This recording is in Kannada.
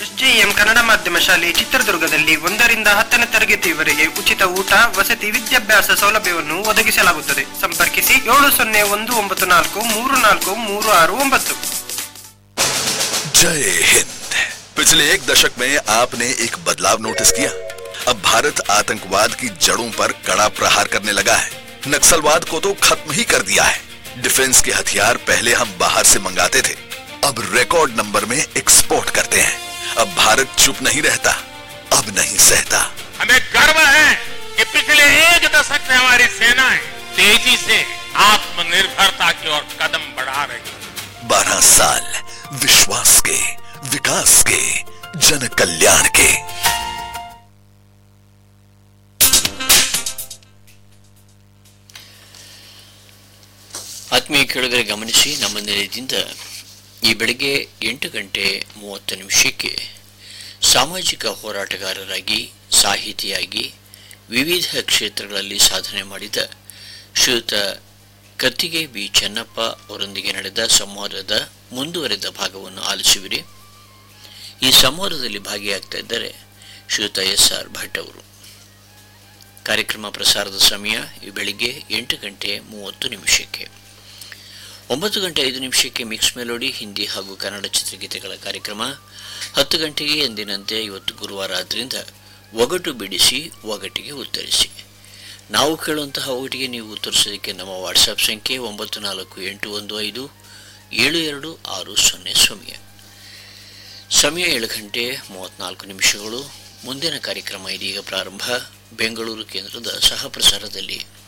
ಎಸ್ಜೆಎಂ ಕನ್ನಡ ಮಾಧ್ಯಮ ಶಾಲೆ ಚಿತ್ರದುರ್ಗದಲ್ಲಿ 1ರಿಂದ 10ನೇ ತರಗತಿಯವರೆಗೆ ಉಚಿತ ಊಟ, ವಸತಿ, ವಿದ್ಯಾಭ್ಯಾಸ ಸೌಲಭ್ಯವನ್ನು ಒದಗಿಸಲಾಗುತ್ತದೆ. ಸಂಪರ್ಕಿಸಿ 7019943439. जय हिंद। पिछले एक दशक में आपने एक बदलाव नोटिस किया? अब भारत आतंकवाद की जड़ों पर कड़ा प्रहार करने लगा है। नक्सलवाद को तो खत्म ही कर दिया है। डिफेंस के हथियार पहले हम बाहर से मंगाते थे, अब रिकॉर्ड नंबर में एक्सपोर्ट करते हैं। अब भारत चुप नहीं रहता, अब नहीं सहता। हमें गर्व है कि पिछले एक दशक से हमारी सेनाएं तेजी से आत्मनिर्भरता की ओर कदम बढ़ा रही है। 12 साल विश्वास के, विकास के, जन कल्याण के। ಆತ್ಮೀಯ ಕೇಳುಗರೆ ಗಮನಿಸಿ, ನಮ್ಮ ನಿಲಯದಿಂದ ಈ ಬೆಳಗ್ಗೆ 8:30 ಸಾಮಾಜಿಕ ಹೋರಾಟಗಾರರಾಗಿ, ಸಾಹಿತಿಯಾಗಿ ವಿವಿಧ ಕ್ಷೇತ್ರಗಳಲ್ಲಿ ಸಾಧನೆ ಮಾಡಿದ ಶ್ರೀಯುತ ಕತ್ತಿಗೆ ಬಿ ಚೆನ್ನಪ್ಪ ಅವರೊಂದಿಗೆ ನಡೆದ ಸಂವಾದದ ಮುಂದುವರೆದ ಭಾಗವನ್ನು ಆಲಿಸುವಿರಿ. ಈ ಸಂವಾದದಲ್ಲಿ ಭಾಗಿಯಾಗ್ತಾ ಇದ್ದಾರೆ ಶ್ರೀಯುತ SR ಭಟ್ ಅವರು. ಕಾರ್ಯಕ್ರಮ ಪ್ರಸಾರದ ಸಮಯ ಈ ಬೆಳಿಗ್ಗೆ 8:30. 9:05 ಮಿಕ್ಸ್ ಮೆಲೋಡಿ ಹಿಂದಿ ಹಾಗೂ ಕನ್ನಡ ಚಿತ್ರಗೀತೆಗಳ ಕಾರ್ಯಕ್ರಮ. 10 ಗಂಟೆಗೆ ಎಂದಿನಂತೆ ಇವತ್ತು ಗುರುವಾರ ಆದ್ದರಿಂದ ಒಗಟು ಬಿಡಿಸಿ ಒಗಟಿಗೆ ಉತ್ತರಿಸಿ. ನಾವು ಕೇಳುವಂತಹ ಒಗಟಿಗೆ ನೀವು ಉತ್ತರಿಸೋದಕ್ಕೆ ನಮ್ಮ ವಾಟ್ಸಪ್ ಸಂಖ್ಯೆ 9481572600. ಸಮಯ 7:34. ಮುಂದಿನ ಕಾರ್ಯಕ್ರಮ ಇದೀಗ ಪ್ರಾರಂಭ. ಬೆಂಗಳೂರು ಕೇಂದ್ರದ ಸಹ ಪ್ರಸಾರದಲ್ಲಿ